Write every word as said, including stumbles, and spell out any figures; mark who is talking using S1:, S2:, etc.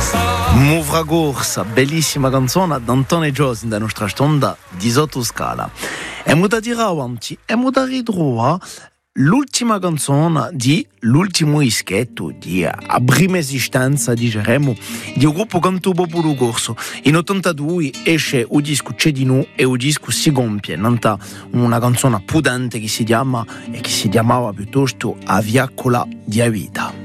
S1: Muvra Corsa, bellissima canzone d'Antonio Giosi nella nostra stonda di Sottoscala. E mu da dire avanti, e mu da ritrovare l'ultima canzone di l'ultimo ischetto di a prima esistenza, diremo, di un gruppo canto Popolo Corso. In ottantadue esce un disco C'è di noi e un disco si compie, nanta una canzone potente che si chiama e che si chiamava piuttosto A Viaccola di Vita.